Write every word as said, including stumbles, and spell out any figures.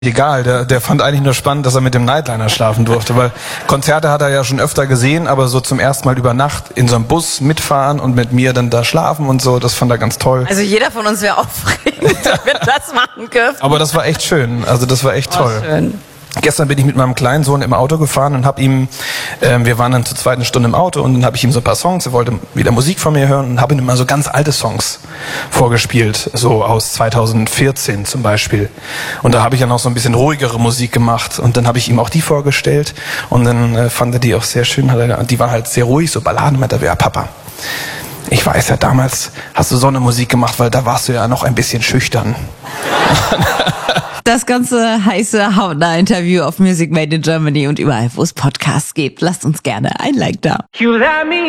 egal. Der, der fand eigentlich nur spannend, dass er mit dem Nightliner schlafen durfte, weil Konzerte hat er ja schon öfter gesehen, aber so zum ersten Mal über Nacht in so einem Bus mitfahren und mit mir dann da schlafen und so, das fand er ganz toll. Also jeder von uns wäre aufregend, wenn wir das machen dürfen. Aber das war echt schön, also das war echt oh, toll. Schön. Gestern bin ich mit meinem kleinen Sohn im Auto gefahren und habe ihm, ähm, wir waren dann zur zweiten Stunde im Auto und dann habe ich ihm so ein paar Songs, er wollte wieder Musik von mir hören und habe ihm immer so ganz alte Songs vorgespielt, so aus zweitausendvierzehn zum Beispiel. Und da habe ich ja noch so ein bisschen ruhigere Musik gemacht und dann habe ich ihm auch die vorgestellt und dann äh, fand er die auch sehr schön, hat er, die waren halt sehr ruhig, so Balladen, meinte er, ja Papa, ich weiß ja, damals hast du so eine Musik gemacht, weil da warst du ja noch ein bisschen schüchtern. Das ganze heiße Hautnah-Interview auf Music Made in Germany und überall, wo es Podcasts gibt. Lasst uns gerne ein Like da.